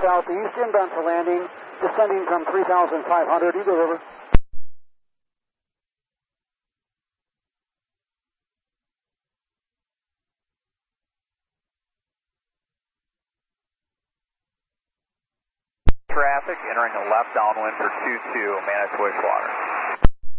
southeast, inbound for landing, descending from 3,500, Eagle River. Traffic entering the left downwind for 22 Manitowoc Water.